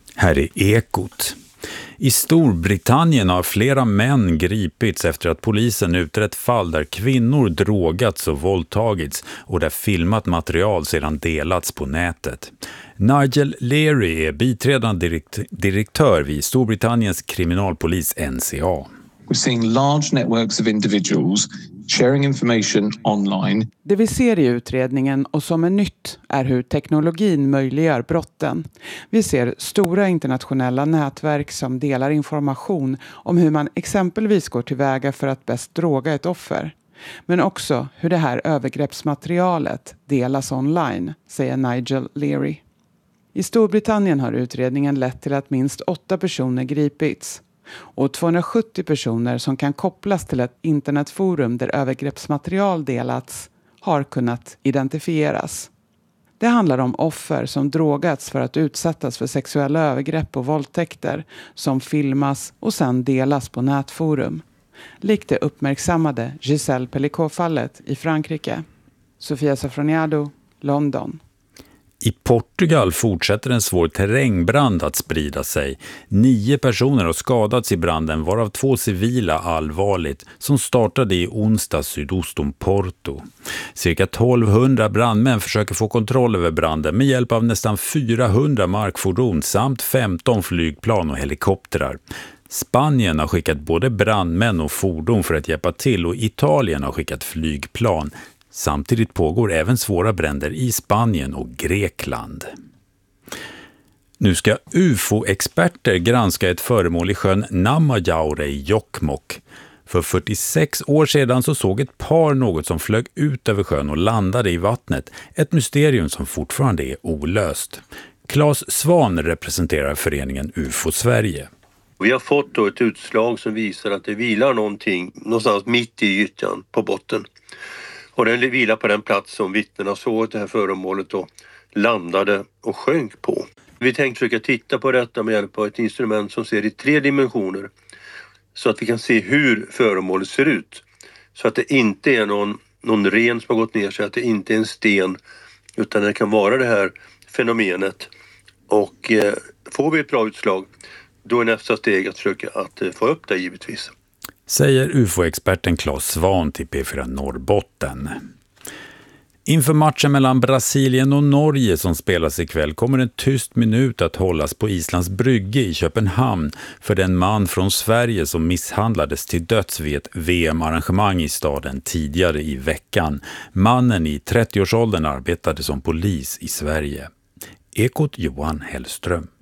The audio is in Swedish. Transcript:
Här är Ekot. I Storbritannien har flera män gripits efter att polisen utrett fall där kvinnor drogats och våldtagits och där filmat material sedan delats på nätet. Nigel Leary är biträdande direktör vid Storbritanniens kriminalpolis NCA. We're seeing large networks of individuals sharing information online. Det vi ser i utredningen och som är nytt är hur teknologin möjliggör brotten. Vi ser stora internationella nätverk som delar information om hur man exempelvis går tillväga för att bäst droga ett offer. Men också hur det här övergreppsmaterialet delas online, säger Nigel Leary. I Storbritannien har utredningen lett till att minst 8 personer gripits. Och 270 personer som kan kopplas till ett internetforum där övergreppsmaterial delats har kunnat identifieras. Det handlar om offer som drogats för att utsättas för sexuella övergrepp och våldtäkter som filmas och sedan delas på nätforum. Likt det uppmärksammade Giselle Pellicot-fallet i Frankrike. Sofia Safroniado, London. I Portugal fortsätter en svår terrängbrand att sprida sig. 9 personer har skadats i branden, varav 2 civila allvarligt, som startade i onsdag sydost om Porto. Cirka 1200 brandmän försöker få kontroll över branden med hjälp av nästan 400 markfordon samt 15 flygplan och helikoptrar. Spanien har skickat både brandmän och fordon för att hjälpa till och Italien har skickat flygplan. Samtidigt pågår även svåra bränder i Spanien och Grekland. Nu ska UFO-experter granska ett föremål i sjön Namajaure i Jokkmokk. För 46 år sedan så såg ett par något som flög ut över sjön och landade i vattnet. Ett mysterium som fortfarande är olöst. Claes Svan representerar föreningen UFO Sverige. Vi har fått då ett utslag som visar att det vilar någonting någonstans mitt i ytan på botten. Och den vilar på den plats som vittnena såg att det här föremålet då landade och sjönk på. Vi tänkte försöka titta på detta med hjälp av ett instrument som ser i 3 dimensioner. Så att vi kan se hur föremålet ser ut. Så att det inte är någon ren som har gått ner sig, att det inte är en sten. Utan det kan vara det här fenomenet. Och får vi ett bra utslag, då är nästa steg att försöka att få upp det givetvis. Säger UFO-experten Claes Svan till P4 Norrbotten. Inför matchen mellan Brasilien och Norge som spelas ikväll kommer en tyst minut att hållas på Islands brygge i Köpenhamn för den man från Sverige som misshandlades till döds vid ett VM-arrangemang i staden tidigare i veckan. Mannen i 30-årsåldern arbetade som polis i Sverige. Ekot Johan Hellström.